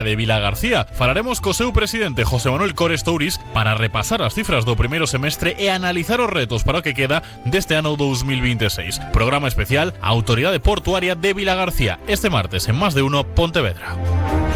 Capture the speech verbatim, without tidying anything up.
de Vilagarcía. Falaremos co seu presidente José Manuel Cores Touriz para repasar as cifras do primeiro semestre e analizar os retos para o que queda deste ano dos mil veintiséis. Programa especial a Autoridade Portuaria de Vilagarcía este martes en Más de Uno Pontevedra.